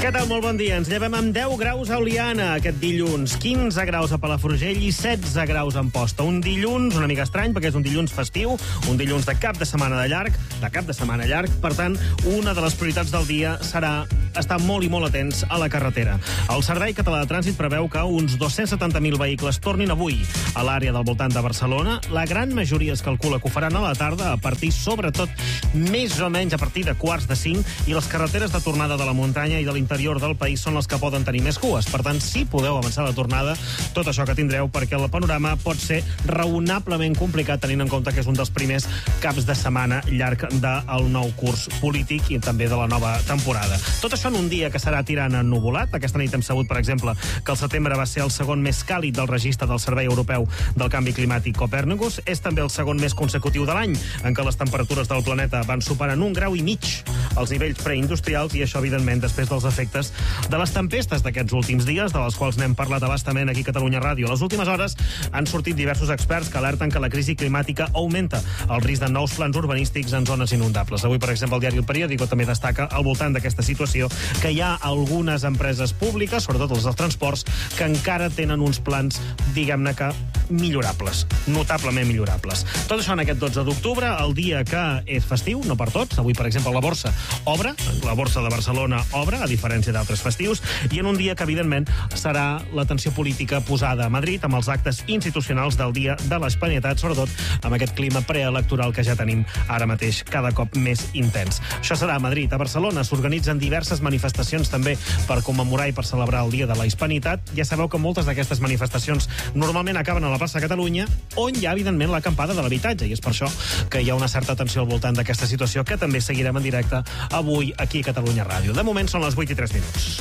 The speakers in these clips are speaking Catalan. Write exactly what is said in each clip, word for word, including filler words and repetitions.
Què tal? Molt bon dia. Ens llevem amb deu graus a Oliana aquest dilluns, quinze graus a Palafrugell i setze graus a Amposta. Un dilluns una mica estrany perquè és un dilluns festiu, un dilluns de cap de setmana de llarg, de cap de setmana llarg. Per tant, una de les prioritats del dia serà estar molt i molt atents a la carretera. El Servei Català de Trànsit preveu que uns dos-cents setanta mil vehicles tornin avui a l'àrea del voltant de Barcelona. La gran majoria es calcula que ho faran a la tarda, a partir, sobretot, més o menys a partir de quarts de cinc, i les carreteres de tornada de la muntanya i de l'interior del país són les que poden tenir més cues. Per tant, si podeu avançar la tornada, tot això que tindreu, perquè el panorama pot ser raonablement complicat, tenint en compte que és un dels primers caps de setmana llarg del nou curs polític i també de la nova temporada. Tot això en un dia que serà tirant ennuvolat. Aquesta nit hem sabut, per exemple, que el setembre va ser el segon més càlid del registre del Servei Europeu del Canvi Climàtic Copernicus. És també el segon més consecutiu de l'any en què les temperatures del planeta van superar en un grau i mig els nivells preindustrials, i això, evidentment, després dels efectes de les tempestes d'aquests últims dies, de les quals n'hem parlat a bastament aquí a Catalunya Ràdio. A les últimes hores han sortit diversos experts que alerten que la crisi climàtica augmenta el risc de nous plans urbanístics en zones inundables. Avui, per exemple, el diari El Periódico també destaca al voltant d'aquesta situació que hi ha algunes empreses públiques, sobretot els dels transports, que encara tenen uns plans, diguem-ne que, millorables, notablement millorables. Tot això en aquest dotze d'octubre, el dia que és festiu, no per tots. Avui, per exemple, la borsa obre, la borsa de Barcelona obre, a diferència d'altres festius, i en un dia que, evidentment, serà l'atenció política posada a Madrid amb els actes institucionals del Dia de la Hispanitat, sobretot amb aquest clima preelectoral que ja tenim ara mateix cada cop més intens. Això serà a Madrid. A Barcelona s'organitzen diverses manifestacions també per commemorar i per celebrar el Dia de la Hispanitat. Ja sabeu que moltes d'aquestes manifestacions normalment acaben a la plaça Catalunya, on hi ha, evidentment, l'acampada de l'habitatge, i és per això que hi ha una certa tensió al voltant d'aquesta situació que també seguirem en directe avui aquí a Catalunya Ràdio. De moment són les vuit i tres minuts.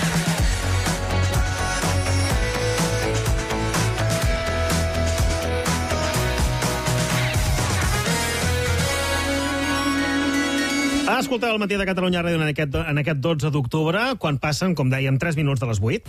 Escolteu el matí de Catalunya Ràdio en aquest, en aquest dotze d'octubre, quan passen, com dèiem, tres minuts de les vuit.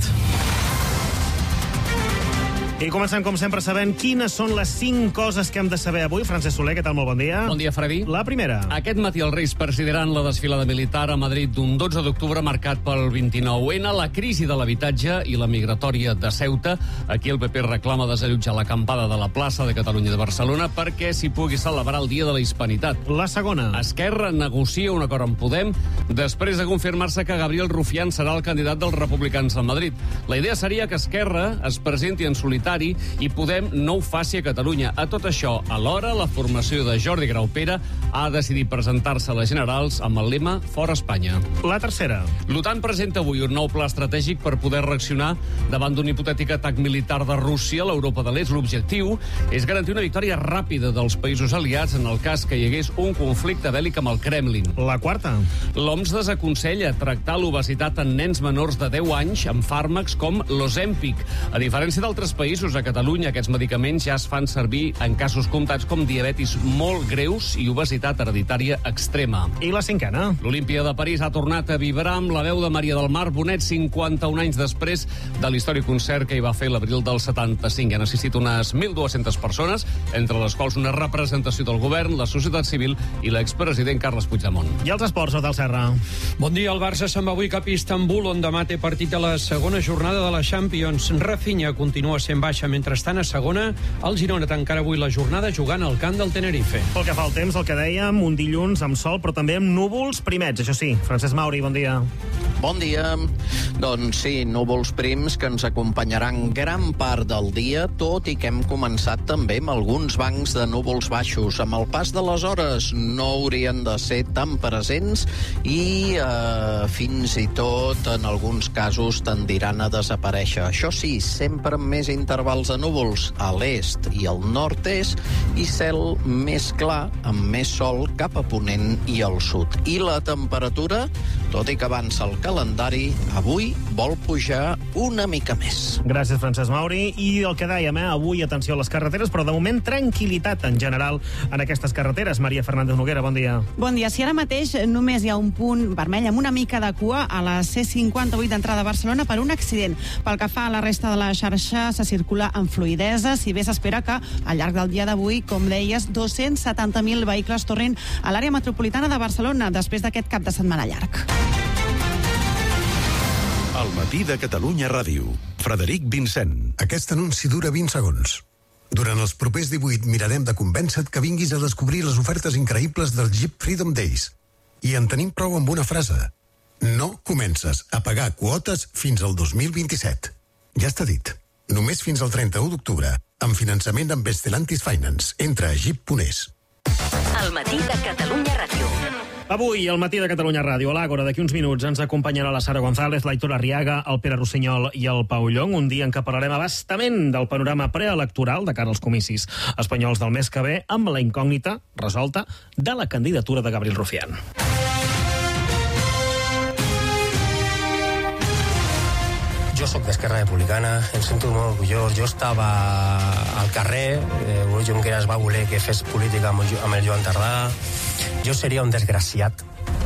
I comencem, com sempre, sabent quines són les cinc coses que hem de saber avui. Francesc Soler, què tal? Molt bon dia. Bon dia, Freddy. La primera. Aquest matí els Reis presidiran la desfilada militar a Madrid d'un dotze d'octubre marcat pel vint-i-nou ene, la crisi de l'habitatge i la migratòria de Ceuta. Aquí el P P reclama desallotjar l'acampada de la plaça de Catalunya de Barcelona perquè s'hi pugui celebrar el Dia de la Hispanitat. La segona. Esquerra negocia un acord amb Podem després de confirmar-se que Gabriel Rufián serà el candidat dels republicans a Madrid. La idea seria que Esquerra es presenti en solitari i Podem no ho faci a Catalunya. A tot això, alhora, la formació de Jordi Graupera ha decidit presentar-se a les generals amb el lema Fora Espanya. La tercera. L'OTAN presenta avui un nou pla estratègic per poder reaccionar davant d'un hipotètic atac militar de Rússia a l'Europa de l'Est. L'objectiu és garantir una victòria ràpida dels països aliats en el cas que hi hagués un conflicte bèl·lic amb el Kremlin. La quarta. L'O M S desaconsella tractar l'obesitat en nens menors de deu anys amb fàrmacs com l'Ozempic. A diferència d'altres països, a Catalunya aquests medicaments ja es fan servir en casos comptats com diabetis molt greus i obesitat hereditària extrema. I la cinquena. L'Olímpia de París ha tornat a vibrar amb la veu de Maria del Mar Bonet cinquanta-un anys després de l'històric concert que hi va fer l'abril del setanta-cinc. Han assistit unes mil dues-centes persones, entre les quals una representació del govern, la societat civil i l'expresident Carles Puigdemont. I els esports, del Serra. Bon dia, el Barça se'n va avui cap a Istanbul, on demà té partit a la segona jornada de la Champions. Rafinha continua sent baixa. Mentrestant, a segona, el Girona tancarà avui la jornada jugant al camp del Tenerife. Pel que fa al temps, el que dèiem, un dilluns amb sol, però també amb núvols primets, això sí. Francesc Mauri, bon dia. Bon dia. Doncs sí, núvols prims que ens acompanyaran gran part del dia, tot i que hem començat també amb alguns bancs de núvols baixos. Amb el pas de les hores no haurien de ser tan presents i eh, fins i tot en alguns casos tendiran a desaparèixer. Això sí, sempre amb més intervals de núvols a l'est i al nord-est i cel més clar amb més sol cap a ponent i al sud. I la temperatura, tot i que avança el calendari, avui vol pujar una mica més. Gràcies, Francesc Mauri. I el que dèiem, eh? Avui, atenció a les carreteres, però de moment tranquil·litat en general en aquestes carreteres. Maria Fernández Noguera, bon dia. Bon dia. Si ara mateix només hi ha un punt vermell amb una mica de cua a la C cinquanta-vuit d'entrada a Barcelona per un accident. Pel que fa a la resta de la xarxa, se circula amb fluïdesa, si bé s'espera que al llarg del dia d'avui, com deies, dos-cents setanta mil vehicles tornin a l'àrea metropolitana de Barcelona després d'aquest cap de setmana llarg. El matí de Catalunya Ràdio. Frederic Vincent. Aquest anunci dura vint segons. Durant els propers divuit mirarem de convèncer-te que vinguis a descobrir les ofertes increïbles del Jeep Freedom Days. I en tenim prou amb una frase. No comences a pagar quotes fins al dos mil vint-i-set. Ja està dit. Només fins al trenta-u d'octubre. Amb finançament amb Estelantis Finance. Entra a jeep punt es. El matí de Catalunya Ràdio. Avui, al matí de Catalunya Ràdio, a l'Àgora, d'aquí uns minuts, ens acompanyarà la Sara González, l'Aitor Arriaga, el Pere Rossinyol i el Pau Llong, un dia en què parlarem abastament del panorama preelectoral de cara als comicis espanyols del mes que ve, amb la incògnita resolta de la candidatura de Gabriel Rufián. Jo sóc d'Esquerra Republicana, em sento molt orgullós. Jo estava al carrer, eh, Junqueras va voler que fes política amb el Joan Tardà. Jo seria un desgraciat.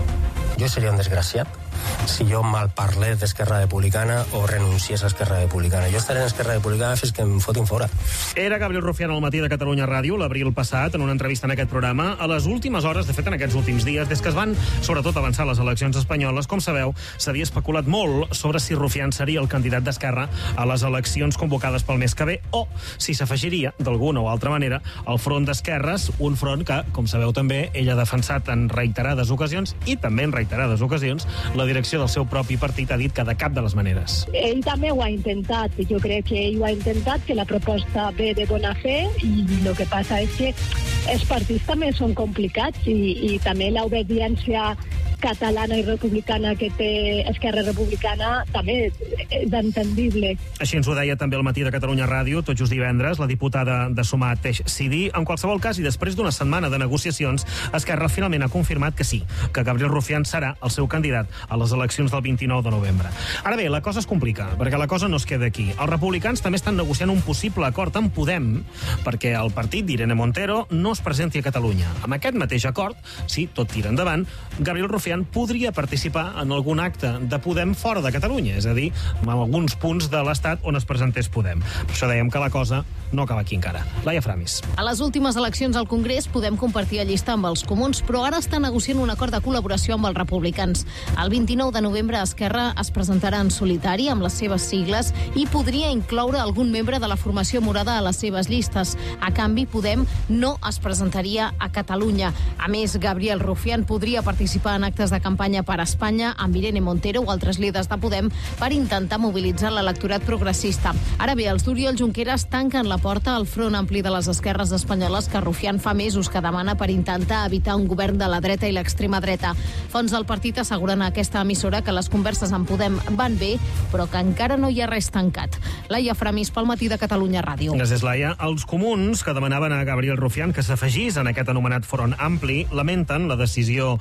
Jo seria un desgraciat si jo mal parlés d'Esquerra Republicana o renunciés a Esquerra Republicana. Jo estaré en Esquerra Republicana fins que em fotin fora. Era Gabriel Rufián al matí de Catalunya Ràdio, l'abril passat, en una entrevista en aquest programa, a les últimes hores, de fet en aquests últims dies, des que es van, sobretot, avançar les eleccions espanyoles, com sabeu, s'havia especulat molt sobre si Rufián seria el candidat d'Esquerra a les eleccions convocades pel mes que ve o si s'afegiria, d'alguna o altra manera, al front d'esquerres, un front que, com sabeu també, ell ha defensat en reiterades ocasions i també en reiterades ocasions la direcció del seu propi partit ha dit que de cap de les maneres. Ell també ho ha intentat, jo crec que ell ho ha intentat, que la proposta ve de bona fe i el que passa és que els partits també són complicats i, i també l'obediència catalana i republicana que té Esquerra Republicana també és entendible. Així ens ho deia també al matí de Catalunya Ràdio, tot just divendres, la diputada de Sumar, Teix Sidi. En qualsevol cas, i després d'una setmana de negociacions, Esquerra finalment ha confirmat que sí, que Gabriel Rufián serà el seu candidat a les eleccions del vint-i-nou de novembre. Ara bé, la cosa es complica, perquè la cosa no es queda aquí. Els republicans també estan negociant un possible acord amb Podem perquè el partit d'Irene Montero no es presenti a Catalunya. Amb aquest mateix acord, si tot tira endavant, Gabriel Rufián podria participar en algun acte de Podem fora de Catalunya, és a dir, en alguns punts de l'Estat on es presentés Podem. Per això dèiem que la cosa no acaba aquí encara. Laia Framis. A les últimes eleccions al Congrés Podem compartir llista amb els comuns, però ara està negociant un acord de col·laboració amb els republicans. El vint-i-nou de novembre Esquerra es presentarà en solitari amb les seves sigles i podria incloure algun membre de la formació morada a les seves llistes. A canvi, Podem no es presentaria a Catalunya. A més, Gabriel Rufián podria participar en actes de campanya per a Espanya amb Irene Montero o altres líders de Podem per intentar mobilitzar l'electorat progressista. Ara bé, els d'Oriol Junqueras tanquen la porta al front ampli de les esquerres espanyoles que Rufián fa mesos que demana per intentar evitar un govern de la dreta i l'extrema dreta. Fons del partit asseguren a aquesta emissora que les converses amb Podem van bé, però que encara no hi ha res tancat. Laia Framis, pel matí de Catalunya Ràdio. Gràcies, Laia. Els comuns, que demanaven a Gabriel Rufián que s'afegís en aquest anomenat front ampli, lamenten la decisió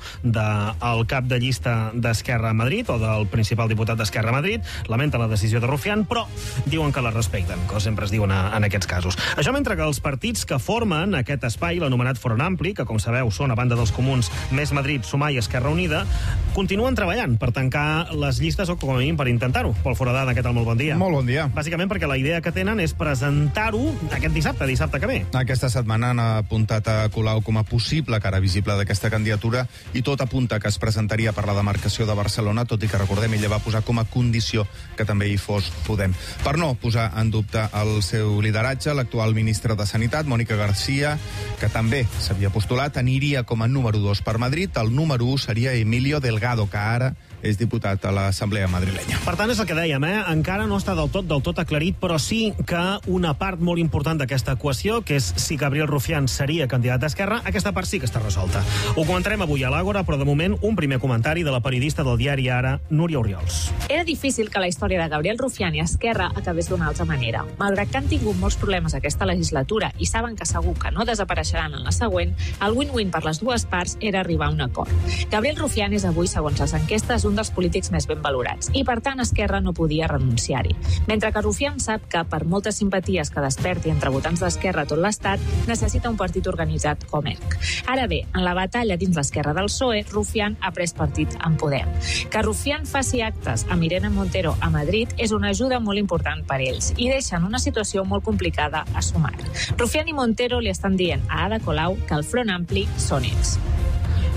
del cap de llista d'Esquerra a Madrid o del principal diputat d'Esquerra a Madrid, lamenten la decisió de Rufián, però diuen que la respecten, que sempre es diuen en aquests casos. Això mentre que els partits que formen aquest espai, l'anomenat front ampli, que com sabeu són a banda dels comuns Més Madrid, Sumar i Esquerra Unida, continuen treballant per tancar les llistes o com a mínim per intentar-ho. Pol Foradada, què tal? Molt bon dia. Molt bon dia. Bàsicament perquè la idea que tenen és presentar-ho aquest dissabte, dissabte que ve. Aquesta setmana han apuntat a Colau com a possible cara visible d'aquesta candidatura i tot apunta que es presentaria per la demarcació de Barcelona, tot i que, recordem, ella va posar com a condició que també hi fos Podem. Per no posar en dubte el seu lideratge, l'actual ministra de Sanitat, Mònica García, que també s'havia postulat, aniria com a número dos per Madrid. El número u seria Emilio Delgado, que ara és diputat a l'Assemblea madrilenya. Per tant, és el que dèiem, eh? Encara no està del tot del tot aclarit, però sí que una part molt important d'aquesta equació, que és si Gabriel Rufián seria candidat d'Esquerra, aquesta part sí que està resolta. Ho comentarem avui a l'Àgora, però de moment un primer comentari de la periodista del diari Ara, Núria Oriols. Era difícil que la història de Gabriel Rufián i Esquerra acabés d'una altra manera. Malgrat que han tingut molts problemes aquesta legislatura i saben que segur que no desapareixeran en la següent, el win-win per les dues parts era arribar a un acord. Gabriel Rufián és avui, segons les enquestes, un dels polítics més ben valorats i, per tant, Esquerra no podia renunciar-hi. Mentre que Rufián sap que, per moltes simpaties que desperti entre votants d'Esquerra a tot l'Estat, necessita un partit organitzat com E R C. Ara bé, en la batalla dins l'Esquerra del P S O E, Rufián ha pres partit amb Podem. Que Rufián faci actes amb Irene Montero a Madrid és una ajuda molt important per ells i deixa en una situació molt complicada a Sumar. Rufián i Montero li estan dient a Ada Colau que el front ampli són ells.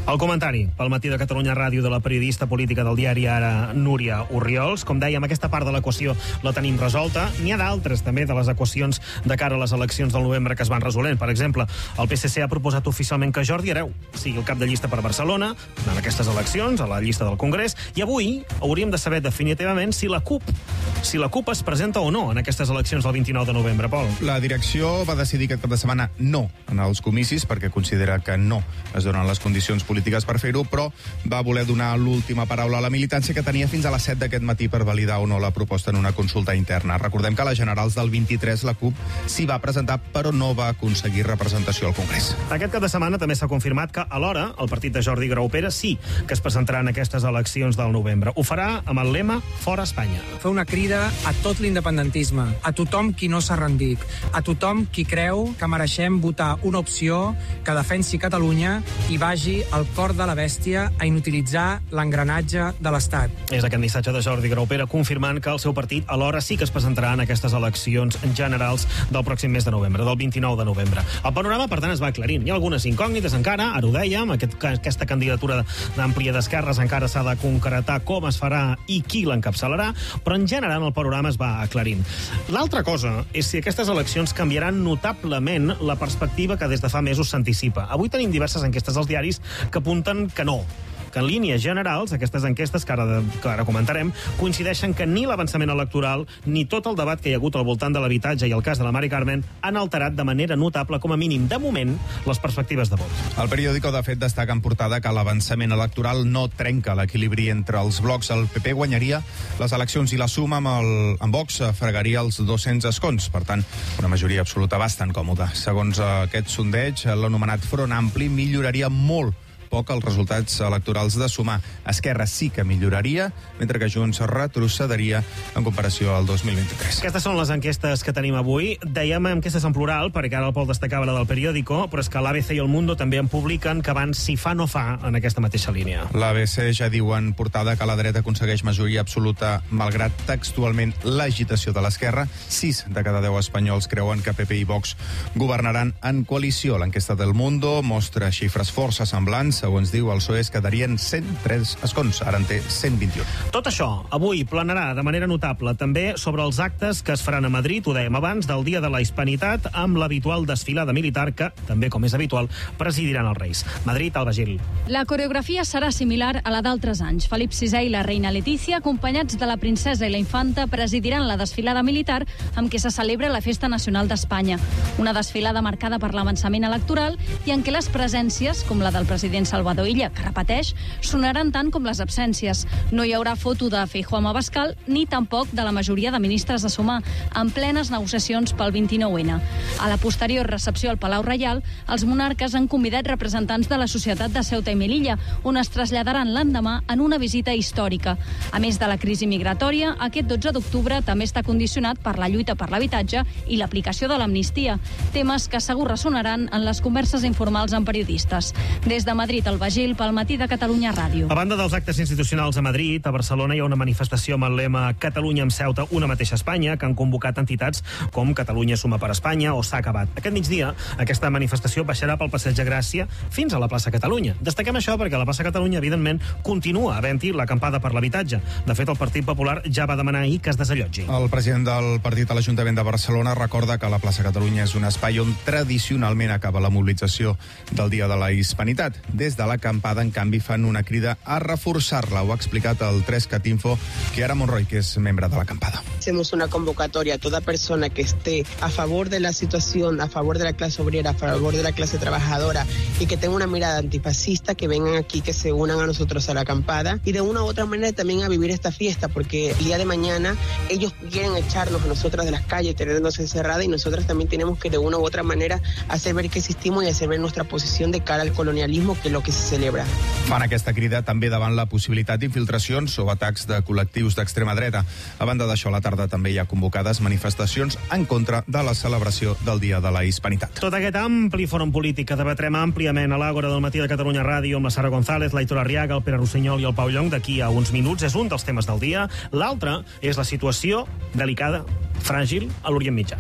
El comentari pel Matí de Catalunya Ràdio de la periodista política del diari Ara, Núria Orriols. Com dèiem, aquesta part de l'equació la tenim resolta. N'hi ha d'altres, també, de les equacions de cara a les eleccions del novembre que es van resolent. Per exemple, el P S C ha proposat oficialment que Jordi Hereu sigui el cap de llista per Barcelona en aquestes eleccions, a la llista del Congrés, i avui hauríem de saber definitivament si la CUP si la CUP es presenta o no en aquestes eleccions del vint-i-nou de novembre, Pol. La direcció va decidir aquest cap de setmana no en els comicis, perquè considera que no es donen les condicions polítiques per fer-ho, però va voler donar l'última paraula a la militància, que tenia fins a les set d'aquest matí per validar o no la proposta en una consulta interna. Recordem que a les generals del vint-i-tres la CUP s'hi va presentar, però no va aconseguir representació al Congrés. Aquest cap de setmana també s'ha confirmat que alhora el partit de Jordi Graupera sí que es presentarà en aquestes eleccions del novembre. Ho farà amb el lema Fora Espanya. Fer una crida a tot l'independentisme, a tothom qui no s'ha rendit, a tothom qui creu que mereixem votar una opció que defensi Catalunya i vagi al cor de la bèstia a inutilitzar l'engranatge de l'Estat. És aquest missatge de Jordi Graupera confirmant que el seu partit alhora sí que es presentarà en aquestes eleccions generals del pròxim mes de novembre, del vint-i-nou de novembre. El panorama, per tant, es va aclarint. Hi ha algunes incògnites encara, ara ho dèiem, aquest, aquesta candidatura d'àmplia d'esquerres encara s'ha de concretar com es farà i qui l'encapçalarà, però en general el panorama es va aclarint. L'altra cosa és si aquestes eleccions canviaran notablement la perspectiva que des de fa mesos s'anticipa. Avui tenim diverses enquestes als diaris que apunten que no, que en línies generals, aquestes enquestes que ara, de, que ara comentarem, coincideixen que ni l'avançament electoral ni tot el debat que hi ha hagut al voltant de l'habitatge i el cas de la Mari Carmen han alterat de manera notable, com a mínim de moment, les perspectives de vot. El periòdico, de fet, destaca en portada que l'avançament electoral no trenca l'equilibri entre els blocs. El P P guanyaria les eleccions i la suma amb, el, amb Vox fregaria els dos-cents escons. Per tant, una majoria absoluta bastant còmoda. Segons aquest sondeig, l'anomenat Front Ampli milloraria molt poc els resultats electorals de sumar. Esquerra sí que milloraria, mentre que Junts retrocederia en comparació al dos mil vint-i-tres. Aquestes són les enquestes que tenim avui. Dèiem enquestes en plural, perquè ara el Pol destacava la del periòdico, però és que l'A B C i el Mundo també en publiquen que van si fa no fa en aquesta mateixa línia. L'A B C ja diu en portada que la dreta aconsegueix majoria absoluta malgrat textualment l'agitació de l'esquerra. Sis de cada deu espanyols creuen que P P i Vox governaran en coalició. L'enquesta del Mundo mostra xifres força semblants. Segons diu el P S O E, es quedarien cent tres escons, ara en té cent vint-i-un. Tot això avui planarà de manera notable també sobre els actes que es faran a Madrid, ho dèiem abans, del Dia de la Hispanitat, amb l'habitual desfilada militar que, també com és habitual, presidiran els Reis. Madrid, Alba Gil. La coreografia serà similar a la d'altres anys. Felip sisè i la reina Letícia, acompanyats de la princesa i la infanta, presidiran la desfilada militar amb què se celebra la Festa Nacional d'Espanya. Una desfilada marcada per l'avançament electoral i en què les presències, com la del president Salvador Illa, que repeteix, sonaran tant com les absències. No hi haurà foto de Feijóo amb Abascal, ni tampoc de la majoria de ministres de Sumar, en plenes negociacions pel vint-i-nou ene. A la posterior recepció al Palau Reial, els monarques han convidat representants de la societat de Ceuta i Melilla, on es traslladaran l'endemà en una visita històrica. A més de la crisi migratòria, aquest dotze d'octubre també està condicionat per la lluita per l'habitatge i l'aplicació de l'amnistia, temes que segur ressonaran en les converses informals amb periodistes. Des de Madrid, Alba Gil, pel Matí de Catalunya Ràdio. A banda dels actes institucionals a Madrid, a Barcelona hi ha una manifestació amb el lema Catalunya amb Ceuta, una mateixa Espanya, que han convocat entitats com Catalunya Suma per Espanya o S'ha acabat. Aquest migdia, aquesta manifestació baixarà pel Passeig de Gràcia fins a la plaça Catalunya. Destaquem això perquè a la plaça Catalunya, evidentment, continua havent-hi l'acampada per l'habitatge. De fet, el Partit Popular ja va demanar ahir que es desallotgi. El president del partit a l'Ajuntament de Barcelona recorda que la plaça Catalunya és un espai on tradicionalment acaba la mobilització del Dia de la Hispanitat. Des de l'acampada, en canvi, fan una crida a reforçar-la. Ho ha explicat el tres cat info, Chiara Monroy, que es membre de l'acampada. Hacemos una convocatoria a toda persona que esté a favor de la situación, a favor de la clase obrera, a favor de la clase trabajadora y que tenga una mirada antifascista, que vengan aquí, que se unan a nosotros a la acampada y de una u otra manera también a vivir esta fiesta, porque el día de mañana ellos quieren echarnos a nosotras de las calles, tenernos encerradas, y nosotras también tenemos que de una u otra manera hacer ver que existimos y hacer ver nuestra posición de cara al colonialismo, que es lo que se celebra. Fan aquesta crida també davant la possibilitat d'infiltracions o atacs de col·lectius d'extrema dreta. A banda d'això, a la tarda també hi ha convocades manifestacions en contra de la celebració del Dia de la Hispanitat. Tot aquest ampli fòrum polític que debatrem àmpliament a l'Àgora del Matí de Catalunya Ràdio amb la Sara González, l'Aitor Arriaga, el Pere Rossinyol i el Pau Llong d'aquí a uns minuts és un dels temes del dia. L'altre és la situació delicada, fràgil, a l'Orient Mitjà.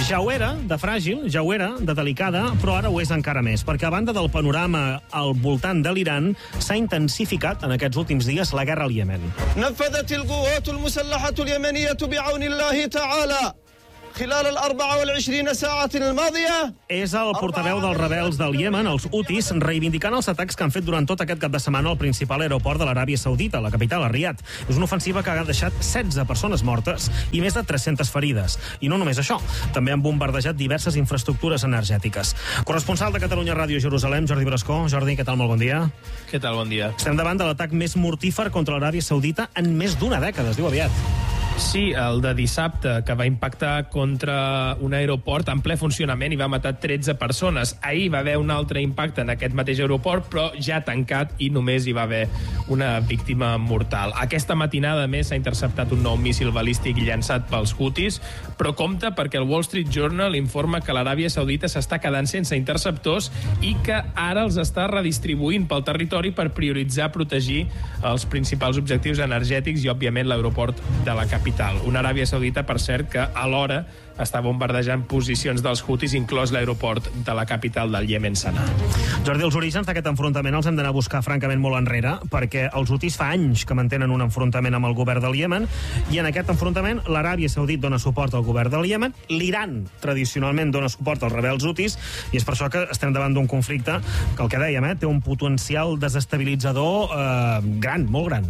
Ja ho era, de fràgil, ja ho era, de delicada, però ara ho és encara més, perquè a banda del panorama al voltant de l'Iran, s'ha intensificat en aquests últims dies la guerra al Iemen. نفذت القوات المسلحة اليمنية بعون الله تعالى خلال الأربع والعشرين ساعة الماضية. És el portaveu dels rebels del Iemen, els Houthis, reivindicant els atacs que han fet durant tot aquest cap de setmana al principal aeroport de l'Aràbia Saudita, la capital, a Riad. És una ofensiva que ha deixat setze persones mortes i més de tres-centes ferides. I no només això, també han bombardejat diverses infraestructures energètiques. Corresponsal de Catalunya Ràdio Jerusalem, Jordi Brascó. Jordi, què tal? Molt bon dia. Què tal? Bon dia. Estem davant de l'atac més mortífer contra l'Aràbia Saudita en més d'una dècada, es diu aviat. Sí, el de dissabte, que va impactar contra un aeroport en ple funcionament i va matar tretze persones. Ahir va haver un altre impacte en aquest mateix aeroport, però ja tancat i només hi va haver una víctima mortal. Aquesta matinada, a més, s'ha interceptat un nou míssil balístic llançat pels Houthis, però compte perquè el Wall Street Journal informa que l'Aràbia Saudita s'està quedant sense interceptors i que ara els està redistribuint pel territori per prioritzar protegir els principals objectius energètics i, òbviament, l'aeroport de la capital. Una Aràbia Saudita, per cert, que alhora està bombardejant posicions dels Houthis, inclòs l'aeroport de la capital del Iemen, Sanà. Jordi, els orígens d'aquest enfrontament els hem d'anar a buscar francament molt enrere, perquè els Houthis fa anys que mantenen un enfrontament amb el govern del Iemen, i en aquest enfrontament l'Aràbia Saudita dona suport al govern del Iemen, l'Iran tradicionalment dona suport als rebels Houthis, i és per això que estem davant d'un conflicte que, el que dèiem, eh, té un potencial desestabilitzador eh, gran, molt gran.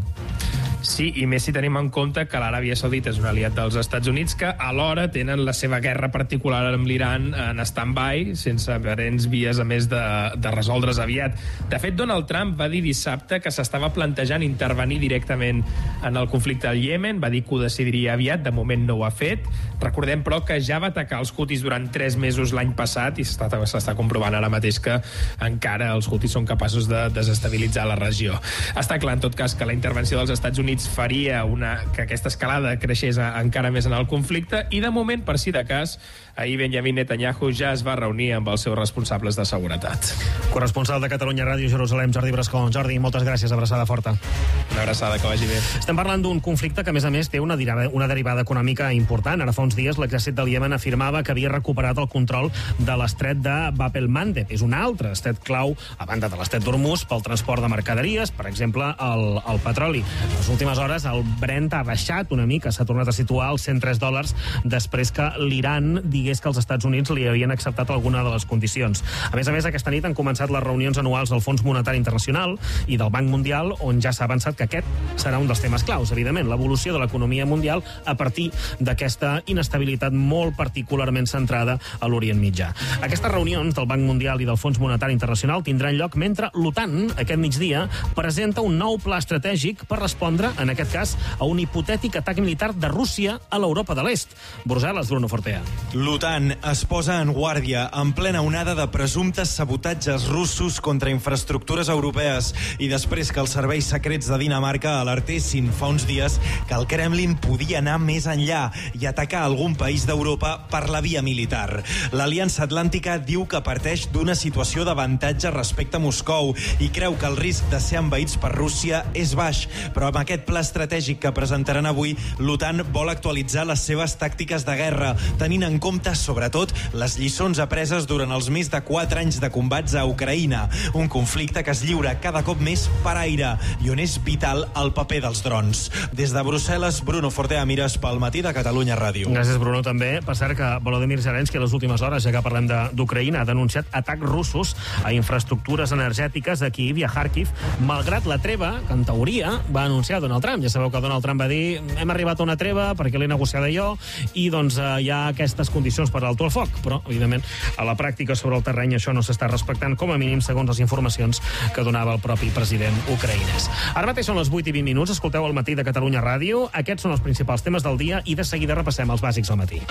Sí, i més si tenim en compte que l'Aràbia Saudita és un aliat dels Estats Units que alhora tenen la seva guerra particular amb l'Iran en stand-by, sense aparents vies a més de, de resoldre's aviat. De fet, Donald Trump va dir dissabte que s'estava plantejant intervenir directament en el conflicte al Iemen, va dir que ho decidiria aviat, de moment no ho ha fet. Recordem, però, que ja va atacar els Houthis durant tres mesos l'any passat i s'està comprovant ara mateix que encara els Houthis són capaços de desestabilitzar la regió. Està clar, en tot cas, que la intervenció dels Estats Units faria una, que aquesta escalada creixés a, encara més en el conflicte i, de moment, per si de cas, ahir Benjamin Netanyahu ja es va reunir amb els seus responsables de seguretat. Corresponsal de Catalunya Ràdio Jerusalem, Jordi Brascó. Jordi, moltes gràcies, abraçada forta. Una abraçada, que vagi bé. Estem parlant d'un conflicte que, a més a més, té una derivada, una derivada econòmica important. Ara fa uns dies l'exèrcit del Iemen afirmava que havia recuperat el control de l'estret de Bab el-Mandeb. És un altre estret clau, a banda de l'estret d'Hormuz, pel transport de mercaderies, per exemple, el, el petroli. Les últimes hores el Brent ha baixat una mica, s'ha tornat a situar als cent tres dòlars després que l'Iran digués que els Estats Units li havien acceptat alguna de les condicions. A més a més, aquesta nit han començat les reunions anuals del Fons Monetari Internacional i del Banc Mundial, on ja s'ha avançat que aquest serà un dels temes claus, evidentment, l'evolució de l'economia mundial a partir d'aquesta inestabilitat molt particularment centrada a l'Orient Mitjà. Aquestes reunions del Banc Mundial i del Fons Monetari Internacional tindran lloc mentre l'OTAN, aquest migdia, presenta un nou pla estratègic per respondre, en aquest cas, a un hipotètic atac militar de Rússia a l'Europa de l'Est. Brussel·les, Bruno Fortea. L'OTAN es posa en guàrdia en plena onada de presumptes sabotatges russos contra infraestructures europees i després que els serveis secrets de Dinamarca alertessin fa uns dies que el Kremlin podia anar més enllà i atacar algun país d'Europa per la via militar. L'Aliança Atlàntica diu que parteix d'una situació d'avantatge respecte a Moscou i creu que el risc de ser envaïts per Rússia és baix, però amb aquest pla estratègic que presentaran avui, l'OTAN vol actualitzar les seves tàctiques de guerra, tenint en compte, sobretot, les lliçons apreses durant els més de quatre anys de combats a Ucraïna, un conflicte que es lliura cada cop més per aire i on és vital el paper dels drons. Des de Brussel·les, Bruno Fortea, Mires pel matí de Catalunya Ràdio. Gràcies, Bruno. També, per cert, que Volodymyr Zelensky a les últimes hores, ja que parlem d'Ucraïna, ha denunciat atacs russos a infraestructures energètiques a Kyiv i a Kharkiv, malgrat la treva que, en teoria, va anunciar Donald Trump. Ja sabeu que Donald Trump va dir hem arribat a una treva perquè l'he negociada jo i doncs eh, hi ha aquestes condicions per alto el foc, però evidentment a la pràctica sobre el terreny això no s'està respectant, com a mínim segons les informacions que donava el propi president ucraïnès. Ara mateix són les vuit i vint minuts, escolteu el matí de Catalunya Ràdio, aquests són els principals temes del dia i de seguida repassem els bàsics al matí.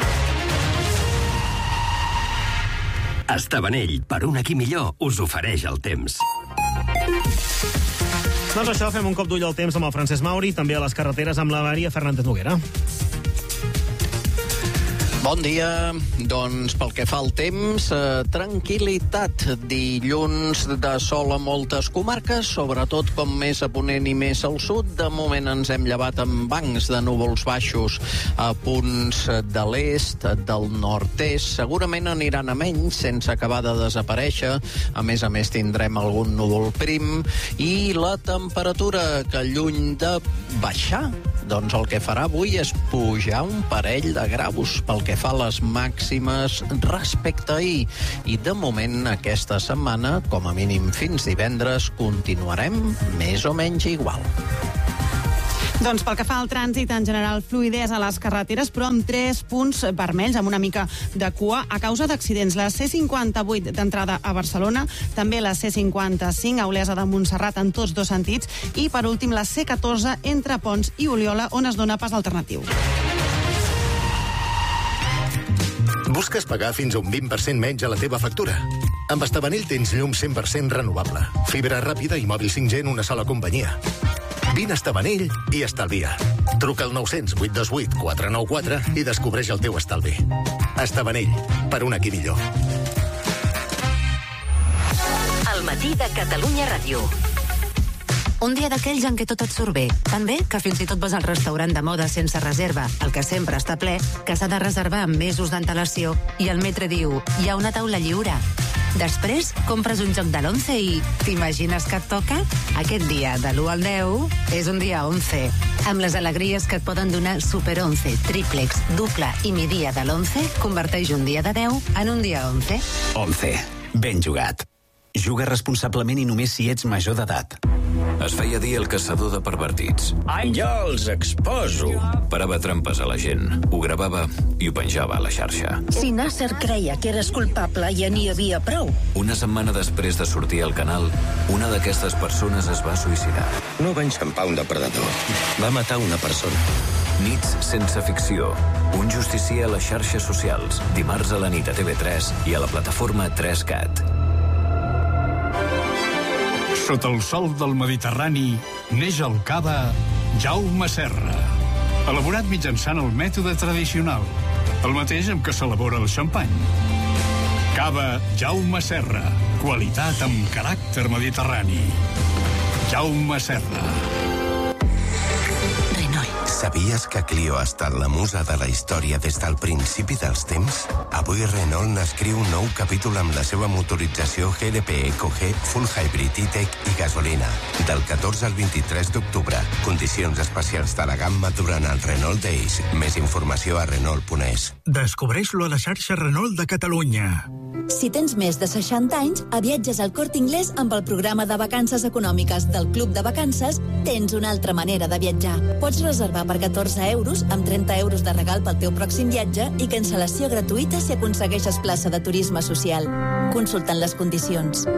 Estavanell, per un aquí millor, us ofereix el temps. Doncs això, fem un cop d'ull al temps amb el Francesc Mauri, també a les carreteres amb la Maria Fernández Noguera. Bon dia. Doncs pel que fa al temps, eh, tranquil·litat. Dilluns de sol a moltes comarques, sobretot com més a ponent i més al sud. De moment ens hem llevat amb bancs de núvols baixos a punts de l'est, del nord-est. Segurament aniran a menys, sense acabar de desaparèixer. A més a més tindrem algun núvol prim. I la temperatura, que lluny de baixar, doncs el que farà avui és pujar un parell de graus pel que fa a les màximes respecte a ahir. I de moment aquesta setmana, com a mínim fins divendres, continuarem més o menys igual. Doncs pel que fa al trànsit, en general, fluïdesa a les carreteres, però amb tres punts vermells, amb una mica de cua, a causa d'accidents. La C cinquanta-vuit d'entrada a Barcelona, també la C cinquanta-cinc a Olesa de Montserrat en tots dos sentits, i per últim la C catorze entre Pons i Oliola, on es dona pas alternatiu. Busques pagar fins a un vint per cent menys a la teva factura? Amb Estabanell tens llum cent per cent renovable, fibra ràpida i mòbil cinc G en una sola companyia. Vine a Estabanell i estalvia. Truca al nou zero zero, vuit dos vuit, quatre nou quatre i descobreix el teu estalvi. Estabanell, per un aquí millor. El matí de Catalunya Ràdio. Un dia d'aquells en què tot et surt bé. Tan bé que fins i tot vas al restaurant de moda sense reserva, el que sempre està ple, que s'ha de reservar amb mesos d'antelació, i el metre diu, hi ha una taula lliure. Després, compres un joc de l'once i t'imagines que et toca? Aquest dia, de l'u al deu, és un dia onze. Amb les alegries que et poden donar Super onze, triplex, duple i mi dia de l'onze, converteix un dia de deu en un dia onze. onze. Ben jugat. Juga responsablement i només si ets major d'edat. Es feia dir el caçador de pervertits. Jo els exposo. Parava trampes a la gent, ho gravava i ho penjava a la xarxa. Si Nasser creia que eres culpable, ja n'hi havia prou. Una setmana després de sortir al canal, una d'aquestes persones es va suïcidar. No va enxampar un depredador. Va matar una persona. Nits sense ficció. Un justicier a les xarxes socials. Dimarts a la nit a T V tres i a la plataforma tres cat. Sota el sol del Mediterrani neix el cava Jaume Serra, elaborat mitjançant el mètode tradicional, el mateix amb què s'elabora el xampany. Cava Jaume Serra, qualitat amb caràcter mediterrani. Jaume Serra. Sabies que Clio ha estat la musa de la història des del principi dels temps? Avui Renault n'escriu un nou capítol amb la seva motorització G L P Eco G, Full Hybrid E-Tech i gasolina. Del catorze al vint-i-tres d'octubre. Condicions especials de la gamma durant el Renault Days. Més informació a Renault punt es. Descobreix-lo a la xarxa Renault de Catalunya. Si tens més de seixanta anys, a viatges al Corte Inglés amb el programa de vacances econòmiques del Club de Vacances, tens una altra manera de viatjar. Pots reservar per catorze euros, amb trenta euros de regal pel teu pròxim viatge i cancel·lació gratuïta si aconsegueixes plaça de turisme social. Consultant les condicions.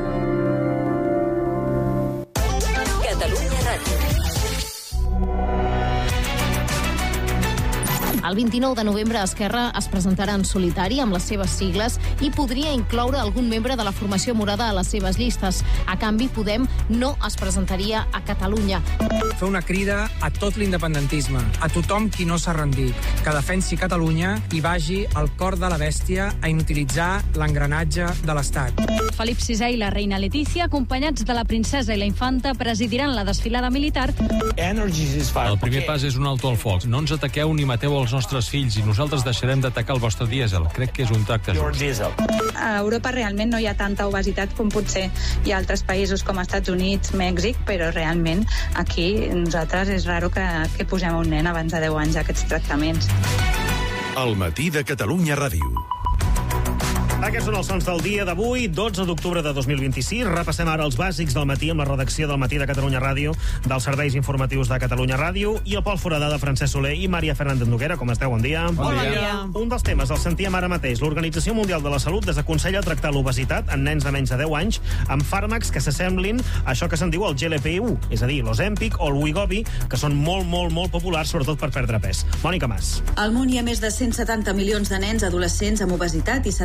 Catalunya Ràdio. El vint-i-nou de novembre Esquerra es presentarà en solitari amb les seves sigles i podria incloure algun membre de la formació morada a les seves llistes. A canvi, Podem no es presentaria a Catalunya. Fer una crida a tot l'independentisme, a tothom qui no s'ha rendit, que defensi Catalunya i vagi al cor de la bèstia a inutilitzar l'engranatge de l'Estat. Felip sisè i la reina Letícia, acompanyats de la princesa i la infanta, presidiran la desfilada militar. El primer pas és un alto al foc. No ens ataqueu ni mateu els nostres fills i nosaltres deixarem d'atacar el vostre dièsel. Crec que és un tracte just. A Europa realment no hi ha tanta obesitat com potser hi ha altres països com Estats Units, Mèxic, però realment aquí nosaltres és raro que, que posem un nen abans de deu anys a aquests tractaments. El matí de Catalunya Ràdio. Aquests són els sons del dia d'avui, dotze d'octubre de dos mil vint-i-sis. Repassem ara els bàsics del matí amb la redacció del matí de Catalunya Ràdio, dels serveis informatius de Catalunya Ràdio i el Pol Foradà de Francesc Soler i Maria Fernández Noguera. Com esteu? Bon dia. Bon dia. Bon dia. Un dels temes el sentíem ara mateix. L'Organització Mundial de la Salut desaconsella tractar l'obesitat en nens de menys de deu anys amb fàrmacs que s'assemblin a això que se'n diu el G L P u, és a dir, l'Ozempic o el Wegovy, que són molt, molt, molt populars, sobretot per perdre pes. Mònica Mas. Al món hi ha més de cent setanta milions de nens adolescents amb obesitat i setanta milions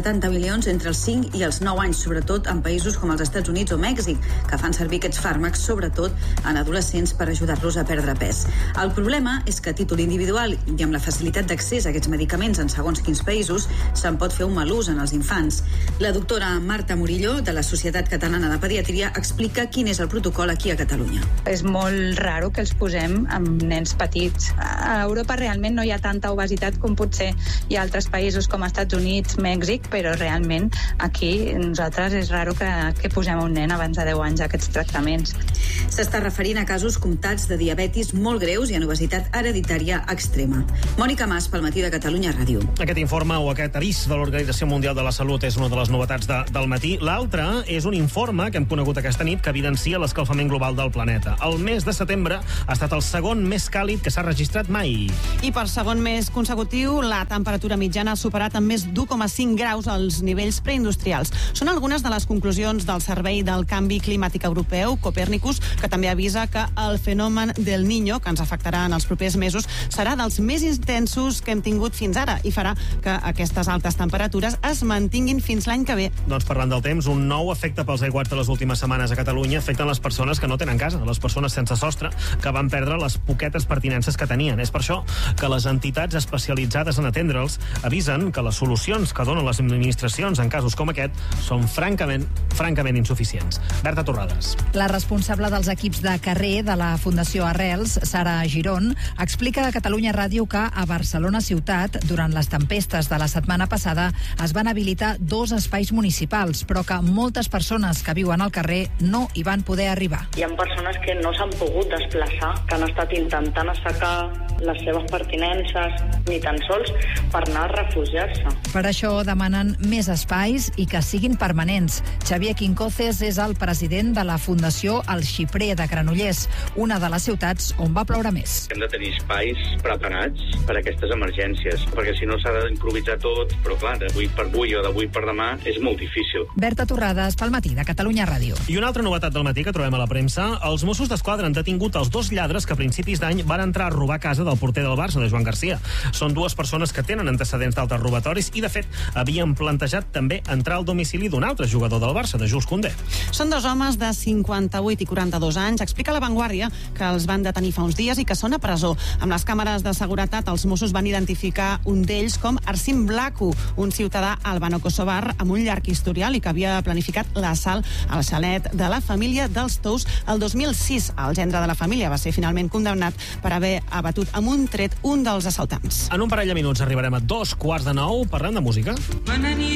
milions entre els cinc i els nou anys, sobretot en països com els Estats Units o Mèxic, que fan servir aquests fàrmacs, sobretot en adolescents, per ajudar-los a perdre pes. El problema és que a títol individual i amb la facilitat d'accés a aquests medicaments en segons quins països se'n pot fer un mal ús en els infants. La doctora Marta Murillo, de la Societat Catalana de Pediatria, explica quin és el protocol aquí a Catalunya. És molt raro que els posem amb nens petits. A Europa realment no hi ha tanta obesitat com potser hi ha altres països com Estats Units, Mèxic, però realment aquí nosaltres és raro que, que posem un nen abans de deu anys a aquests tractaments. S'està referint a casos comptats de diabetis molt greus i en obesitat hereditària extrema. Mònica Mas, pel Matí de Catalunya Ràdio. Aquest informe o aquest avís de l'Organització Mundial de la Salut és una de les novetats de, del matí. L'altre és un informe que hem conegut aquesta nit que evidencia l'escalfament global del planeta. El mes de setembre ha estat el segon més càlid que s'ha registrat mai. I per segon mes consecutiu, la temperatura mitjana ha superat en més d'u coma cinc graus els nivells preindustrials. Són algunes de les conclusions del Servei del Canvi Climàtic Europeu, Copernicus, que també avisa que el fenomen del Niño, que ens afectarà en els propers mesos, serà dels més intensos que hem tingut fins ara i farà que aquestes altes temperatures es mantinguin fins l'any que ve. Doncs parlant del temps, un nou efecte pels aiguats de les últimes setmanes a Catalunya afecten les persones que no tenen casa, les persones sense sostre, que van perdre les poquetes pertinences que tenien. És per això que les entitats especialitzades en atendre'ls avisen que les solucions que donen les administracions en casos com aquest són francament, francament insuficients. Berta Torrades. La responsable dels equips de carrer de la Fundació Arrels, Sara Girón, explica a Catalunya Ràdio que a Barcelona ciutat, durant les tempestes de la setmana passada, es van habilitar dos espais municipals, però que moltes persones que viuen al carrer no hi van poder arribar. Hi ha persones que no s'han pogut desplaçar, que han estat intentant assecar les seves pertinences, ni tan sols per anar a refugiar-se. Per això demanen més espais i que siguin permanents. Xavier Quincoces és el president de la Fundació El Xiprer de Granollers, una de les ciutats on va ploure més. Hem de tenir espais preparats per a aquestes emergències, perquè si no s'ha d'improvisar tot, però clar, d'avui per avui o d'avui per demà és molt difícil. Berta Torrades, pel Matí de Catalunya Ràdio. I una altra novetat del matí que trobem a la premsa, els Mossos d'Esquadra han detingut els dos lladres que a principis d'any van entrar a robar casa del porter del Barça, de Joan Garcia. Són dues persones que tenen antecedents d'altres robatoris i, de fet, havien plantejat també entrar al domicili d'un altre jugador del Barça, de Jules Koundé. Són dos homes de cinquanta-vuit i quaranta-dos anys. Explica La Vanguardia que els van detenir fa uns dies i que són a presó. Amb les càmeres de seguretat, els Mossos van identificar un d'ells com Arsim Blacu, un ciutadà albano-kosovar amb un llarg historial i que havia planificat l'assalt al xalet de la família dels Tous el dos mil sis. El gendre de la família va ser finalment condemnat per haver abatut amb un tret un dels assaltants. En un parell de minuts arribarem a dos quarts de nou. Parlem de música.